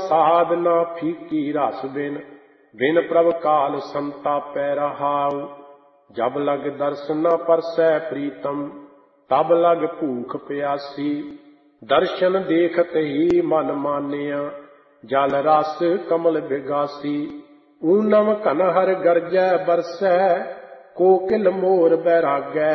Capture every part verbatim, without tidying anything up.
साध ना फीकी रस बिन, बिन प्रभ काल संतापै रहाऊ। जब लग दर्शन न परसै प्रीतम, तब लग भूख प्यासी। दर्शन देखत ही मन मानिया, जल रस कमल बिगासी। ऊनम कनहर गरजै बरसै, कोकिल मोर बैरागै।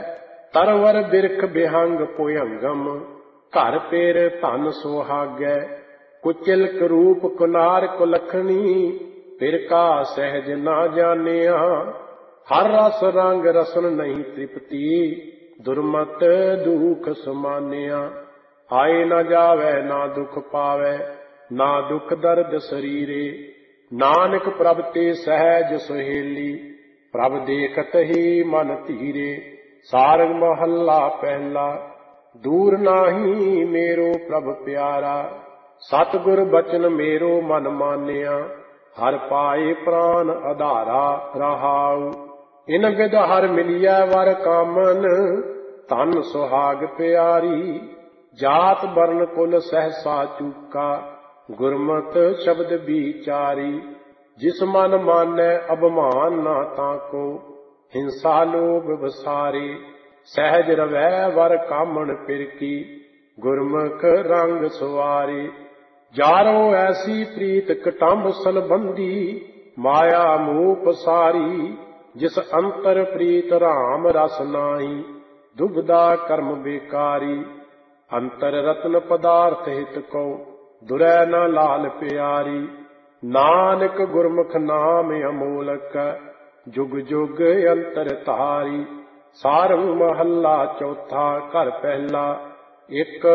तरवर बिरख बिहंग पुयंगम, घर पेर धन सुहागै। कुचिल करूप कुनार कुलखनी, फिर का सहज ना जानिया। हर रस रंग रसन नहीं तृप्ति, दुर्मत दुख समानिया। आए न जावै ना दुख पावै, ना दुख दर्द शरीरे। नानक प्रभ ते सहज सुहेली, प्रभ देखत ही मन धीरे। सारंग महला पहला, दूर नाही मेरो प्रभ प्यारा। सतगुर बचन मेरो मन मानिया, हर पाए प्राण आधारा रहाऊ। इन विद हर मिलिया वर कामन, धन सुहाग प्यारी। जात वर्ण कुल सहसा चूका, गुरमत शब्द विचारी। जिस मन मानै अभिमान ना ताको, हिंसा लोभ बसारे। सहज रवै वर कामन पिरकी, गुरमुख रंग सुवारे। जारो ऐसी प्रीत कटंब संबंधी, माया मोह पसारी। जिस अंतर प्रीत राम रस नाही, दुबदा कर्म बेकारी। अंतर रत्न पदार्थ हित को, दुरै न लाल प्यारी। नानक गुरमुख नाम अमोलक, जुग जुग अंतर तारी। सारंग महला चौथा घर पहला, एक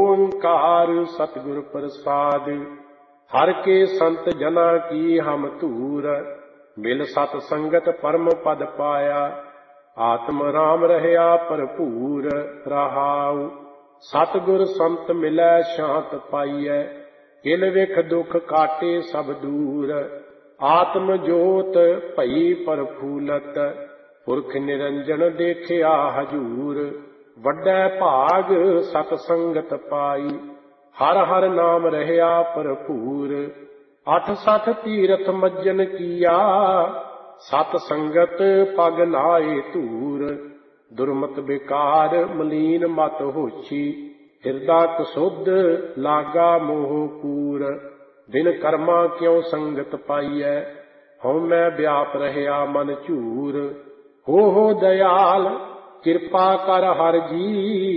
ओंकार सतगुर प्रसाद। हर के संत जना की हम धूर, मिल सत संगत परम पद पाया। आत्म राम रहया भरपूर रहाऊ। सतगुर संत मिलै शांत पाइयै, इल विख दुख काटे सब दूर। आत्म जोत भई प्रफुलत, पुरख निरंजन देखिया हजूर। वड्डै भाग सत संगत पाई, हर हर नाम रहया भरपूर। अठ सठ तीरथ मज्जन किया, सत संगत पग लाए धूर। दुर्मत बेकार मलीन मत होछी, हिरदा कसुध लागा मोह कूर। बिन कर्मा क्यों संगत पाइयै, हਉਮੈ व्याप रहया मन झूर। हो हो दयाल किरपा कर हर जी,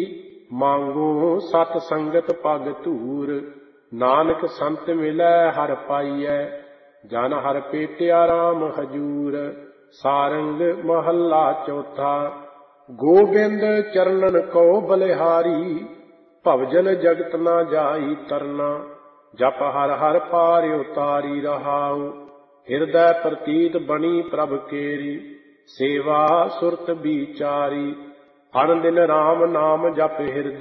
मांगो सत संगत पग धूर। नानक संत मिलै हर पाइयै, जन हर पेटिया राम हजूर। सारंग महला चौथा, गोबिंद चरणन को बलिहारी। भवजन जगत ना जाई तरना, जप हर हर पार उतारी रहाऊ। हृदय प्रतीत बनी प्रभ केरी, सेवा सुरत विचारी। हर दिन राम नाम जप हृदय,